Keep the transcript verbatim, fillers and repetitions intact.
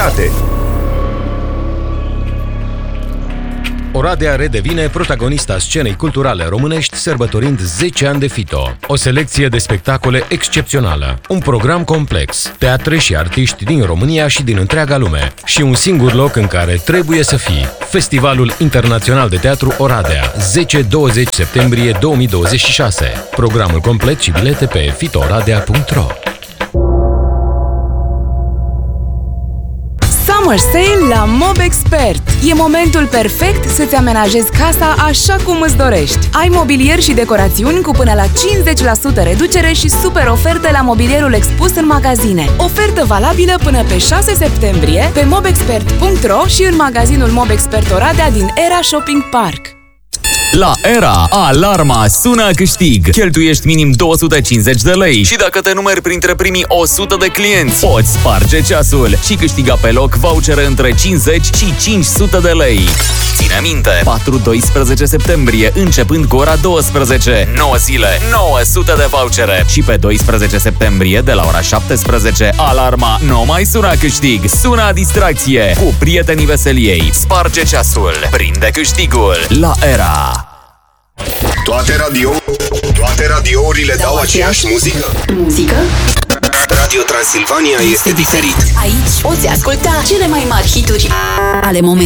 calitate. Oradea redevine protagonista scenei culturale românești, sărbătorind zece ani de Fito. O selecție de spectacole excepțională, un program complex, teatre și artiști din România și din întreaga lume și un singur loc în care trebuie să fii. Festivalul Internațional de Teatru Oradea, zece douăzeci septembrie două mii douăzeci și șase. Programul complet și bilete pe fitooradea punct ro. Summer Sale la Mobexpert. E momentul perfect să-ți amenajezi casa așa cum îți dorești. Ai mobilier și decorațiuni cu până la cincizeci la sută reducere și super oferte la mobilierul expus în magazine. Ofertă valabilă până pe șase septembrie pe mobexpert punct ro și în magazinul Mobexpert Oradea din Era Shopping Park. La Era, alarma sună a câștig. Cheltuiești minim două sute cincizeci de lei și dacă te numeri printre primii o sută de clienți, poți sparge ceasul și câștiga pe loc vouchere între cincizeci și cinci sute de lei. Ține minte, patru doisprezece septembrie, începând cu ora douăsprezece, nouă zile, nouă sute de vouchere. Și pe doisprezece septembrie, de la ora șaptesprezece, alarma nu mai sună a câștig, sună a distracție. Cu prietenii veseliei, sparge ceasul, prinde câștigul. La Era. Toate radio, toate radiourile dau aceeași muzică. Muzică? Radio Transilvania este diferit. Aici poți asculta cele mai mari hituri ale momentului.